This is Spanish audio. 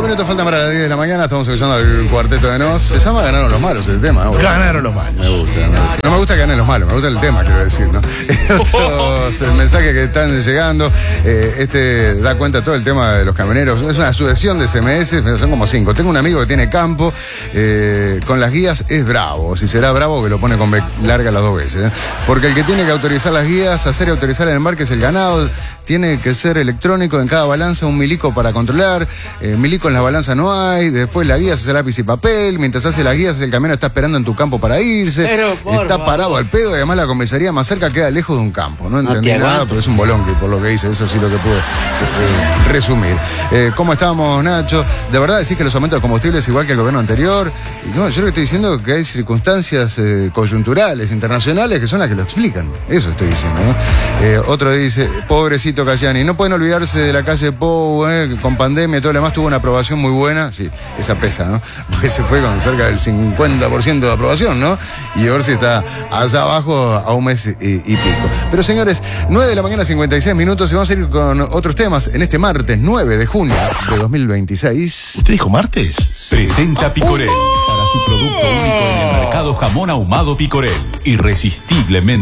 minutos faltan para las 10 de la mañana. Estamos escuchando al Cuarteto de Nos. Se llama Ganaron los Malos el tema, ¿no? Ganaron los malos. Me gusta. No me gusta que ganen los malos, me gusta el tema, quiero decir, ¿no? Otros mensajes que están llegando. Da cuenta todo el tema de los camioneros. Es una sucesión de SMS, pero son como 5. Tengo un amigo que tiene campo. Con las guías es bravo. Si será bravo, que lo pone con B larga las 2 veces. Porque el que tiene que autorizar las guías, hacer y autorizar el embarque es el ganado. Tiene que ser electrónico en cada balanza, un milico para controlar. Milico en la balanza no hay. Después la guía se hace lápiz y papel. Mientras hace las guías, el camión está esperando en tu campo para irse. Está parado al pedo y además la comisaría más cerca queda lejos de un campo. No entendí nada, pero es un bolonqui por lo que dice. Eso sí lo que pude resumir. ¿Cómo estamos, Nacho? ¿De verdad decís que los aumentos de combustible es igual que el gobierno anterior? No, yo lo que estoy diciendo es que hay circunstancias coyunturales, internacionales, que son las que lo explican. Eso estoy diciendo, ¿no? Otro dice, pobrecito Cayani, no pueden olvidarse de la calle Pou, con pandemia y todo lo demás tuvo una aprobación muy buena. Sí, esa pesa, ¿no? Porque se fue con cerca del 50% de aprobación, ¿no? Y Orsi está allá abajo a un mes y pico. Pero señores, 9 de la mañana, 56 minutos, y vamos a ir con otros temas en este martes 9 de junio de 2026. ¿Usted dijo martes? Presenta Picorel para su producto único en el mercado, jamón ahumado Picorel, irresistiblemente